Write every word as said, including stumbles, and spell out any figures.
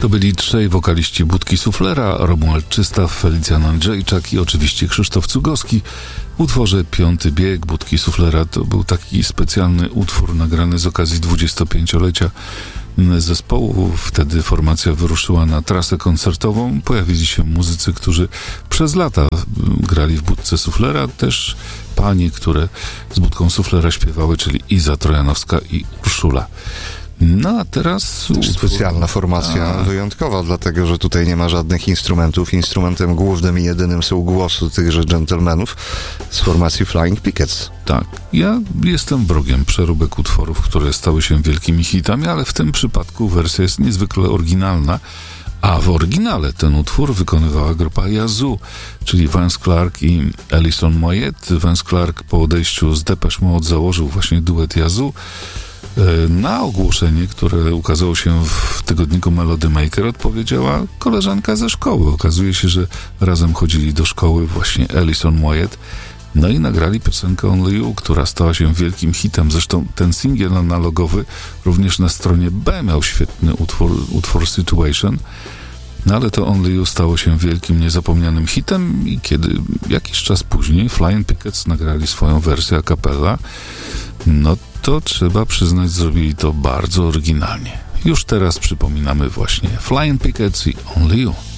To byli trzej wokaliści Budki Suflera, Romuald Czystaw, Felicjan Andrzejczak i oczywiście Krzysztof Cugowski. W utworze Piąty bieg Budki Suflera to był taki specjalny utwór nagrany z okazji dwudziestopięciolecia zespołu. Wtedy formacja wyruszyła na trasę koncertową. Pojawili się muzycy, którzy przez lata grali w Budce Suflera. Też panie, które z Budką Suflera śpiewały, czyli Iza Trojanowska i Urszula. No a teraz... Utwór... Specjalna formacja, a... wyjątkowa, dlatego, że tutaj nie ma żadnych instrumentów. Instrumentem głównym i jedynym są głosy tychże dżentelmenów z formacji Flying Pickets. Tak, ja jestem wrogiem przeróbek utworów, które stały się wielkimi hitami, ale w tym przypadku wersja jest niezwykle oryginalna, a w oryginale ten utwór wykonywała grupa Yazoo, czyli Vance Clark i Alison Moyet. Vance Clark po odejściu z Depeche Mode założył właśnie duet Yazoo. Na ogłoszenie, które ukazało się w tygodniku Melody Maker, odpowiedziała koleżanka ze szkoły. Okazuje się, że razem chodzili do szkoły właśnie Alison Moyet. No i nagrali piosenkę Only You, która stała się wielkim hitem. Zresztą ten singiel analogowy również na stronie B miał świetny utwór, utwór Situation. No ale to Only You stało się wielkim, niezapomnianym hitem i kiedy jakiś czas później Flying Pickets nagrali swoją wersję a cappella, no to trzeba przyznać, zrobili to bardzo oryginalnie. Już teraz przypominamy właśnie Flying Pickets i Only You.